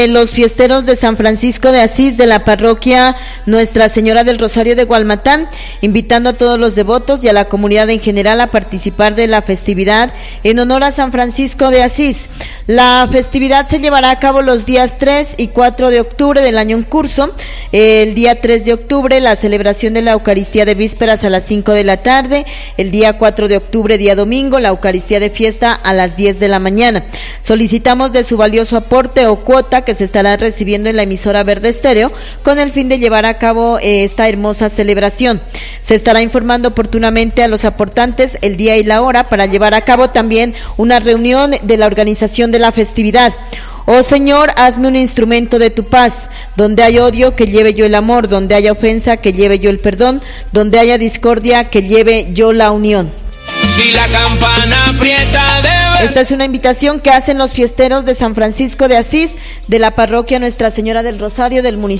Los fiesteros de San Francisco de Asís de la parroquia Nuestra Señora del Rosario de Gualmatán, invitando a todos los devotos y a la comunidad en general a participar de la festividad en honor a San Francisco de Asís. La festividad se llevará a cabo los días 3 y 4 de octubre del año en curso. El día 3 de octubre, la celebración de la Eucaristía de vísperas a las 5 de la tarde. El día 4 de octubre, día domingo, la Eucaristía de fiesta a las 10 de la mañana. Solicitamos de su valioso aporte o cuota que se estará recibiendo en la emisora Verde Estéreo con el fin de llevar a cabo esta hermosa celebración. Se estará informando oportunamente a los aportantes el día y la hora para llevar a cabo también una reunión de la organización de la festividad. Oh Señor, hazme un instrumento de tu paz. Donde hay odio, que lleve yo el amor. Donde haya ofensa, que lleve yo el perdón. Donde haya discordia, que lleve yo la unión. Si la campana aprieta debe... Esta es una invitación que hacen los fiesteros de San Francisco de Asís de la parroquia Nuestra Señora del Rosario del municipio